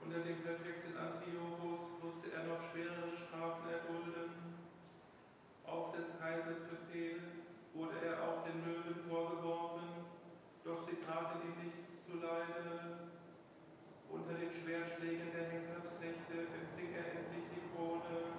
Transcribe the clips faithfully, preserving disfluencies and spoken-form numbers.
Unter dem perfekten Antiochus musste er noch schwerere Strafen erdulden. Auf des Kaisers Befehl wurde er auch den Löwen vorgeworfen, doch sie taten ihm nichts zuleide. Unter den Schwertschlägen der Henkersknechte empfing er endlich die Krone.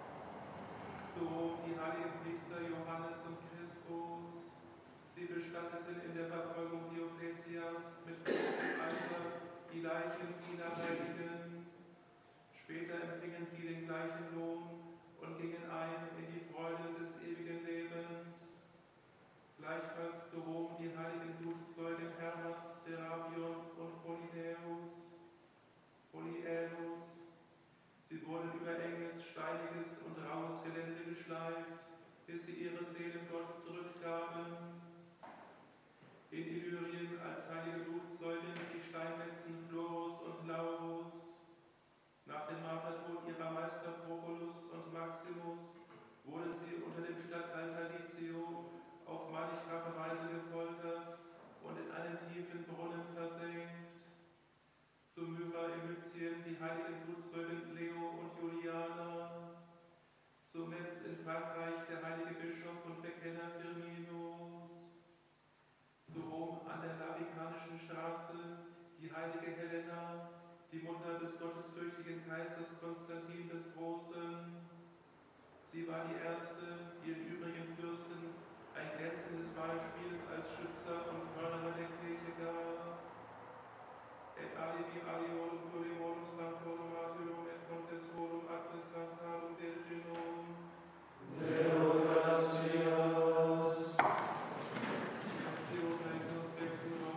So die heiligen Priester Johannes und Crispus. Sie bestatteten in der Verfolgung Diokletians mit großem Eifer die Leichen vieler Heiligen. Später empfingen sie den gleichen Lohn und gingen ein in die Freude des ewigen Lebens. Gleichfalls zu Rom die heiligen Blutzeugen Hermas, Serapion und Polyneus, Polyelus. Sie wurden über enges, steiniges und raues Gelände geschleift, bis sie ihre Seelen Gott zurückgaben. In Illyrien als heilige Blutzeugen die Steinmetzen Florus und Laurus. Nach dem Martertod ihrer Meister Proculus und Maximus wurden sie unter dem Statthalter Licio auf mannigfache Weise gefoltert und in einen tiefen Brunnen versenkt. Zu Myra in Lycien die heiligen Blutzeugen Leo und Juliana. Zu Metz in Frankreich der heilige Bischof und Bekenner Firminus. Zu Rom an der Lavikanischen Straße die heilige Helena, die Mutter des gottesfürchtigen Kaisers Konstantin des Großen. Sie war die erste, die den übrigen Fürsten ein glänzendes Beispiel als Schützer und Förderer der Kirche gab.